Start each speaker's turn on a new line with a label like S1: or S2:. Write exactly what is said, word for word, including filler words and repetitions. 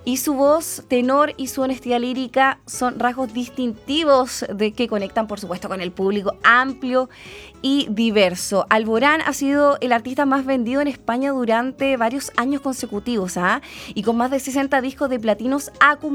S1: Y su voz, tenor y su honestidad lírica son rasgos distintivos de que conectan, por supuesto, con el público amplio y diverso. Alborán ha sido el artista más vendido en España durante varios años consecutivos, ¿ah? Y con más de sesenta discos de platinos acumulados.